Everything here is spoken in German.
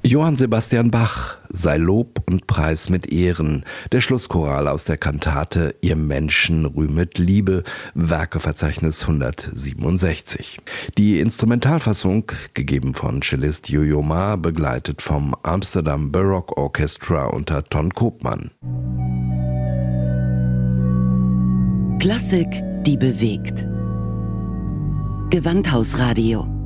Johann Sebastian Bach, sei Lob und Preis mit Ehren, der Schlusschoral aus der Kantate Ihr Menschen rühmet Liebe, Werkeverzeichnis 167. Die Instrumentalfassung, gegeben von Cellist Yo-Yo Ma, begleitet vom Amsterdam Baroque Orchestra unter Ton Koopman. Klassik, die bewegt. Gewandhausradio.